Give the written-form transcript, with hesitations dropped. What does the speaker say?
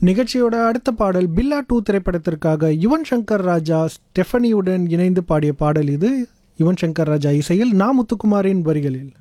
நிகழ்ச்சியோட அடுத்த பாடல் பில்லா 2 திரைப்படத்திற்காக யுவன் சங்கர் ராஜா ஸ்டெஃபனியுடன் இணைந்து பாடிய பாடல் இது. யுவன் சங்கர் ராஜா இசையில் நா முத்துக்குமாரின் வரிகளில்.